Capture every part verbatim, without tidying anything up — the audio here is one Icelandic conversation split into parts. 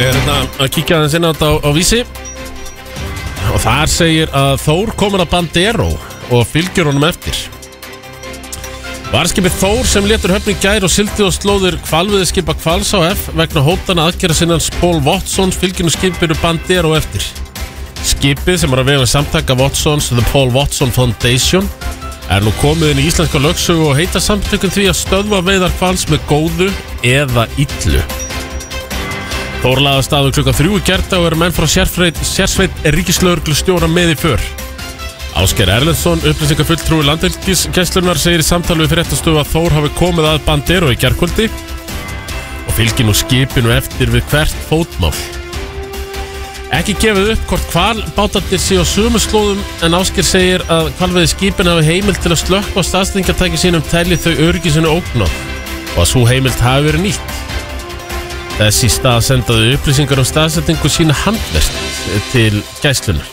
er hérna að kíkja aðeins inn á þetta á, á Vísi og þar segir að Þór komin að Bandero og fylgjur honum eftir. Varskipið Þór sem létur höfni gær og sildi og slóðir hvalveiðiskipa Hvals H F vegna hótana aðgerða sinnans Paul Watsons fylgjunu skipinu Bandero eftir. Skipið sem er að vega samtaka Watsons The Paul Watson Foundation er nú komið inn í íslenska lögsögu og heita samtökum því að stöðva veiðar hvals með góðu eða illu. Þór lagði af stað klukkan þrjú í gærdag og eru menn frá sérsveit ríkislögreglustjóra með í för. Ásgeir Erlendsson, upplýsingafulltrúi Landhelgisgæslunnar, segir í samtali við fréttastofu að Þór hafi komið að Bandero í gærkvöldi og fylgir nú skipinu eftir við hvert fótmál. Ekki gefið upp hvort hvalbátarnir séu á sömu slóðum en Ásgeir segir að hvalveiðiskipin hafi heimild til að slökkva staðsetningartæki sínum telji þau öryggisinu ógnað og að sú heimild hafi verið nýtt. Þessi stað sendaði upplýsingar um staðsetningu sína handverst til gæslunnar.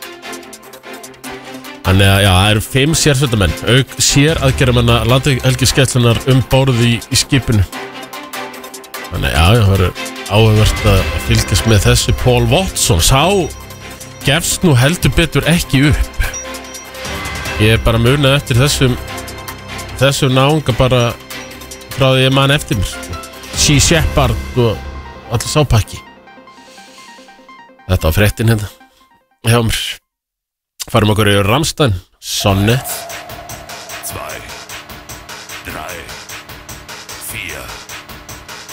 Þannig að já, það eru fimm sérsveitarmenn auk séraðgerðamanna Landhelgisgæslunnar um borð í, í skipinu. Þannig já, já, það eru áhugavert að fylgjast með þessu. Paul Watson, sá gefst nú heldur betur ekki upp. Ég er bara munið eftir þessum þessum náunga bara frá því ég man eftir mér. Sea Shepherd og allir sápakki. Þetta var fréttin hérna hjá mér. Farum okkur í Rammstein, Sonne.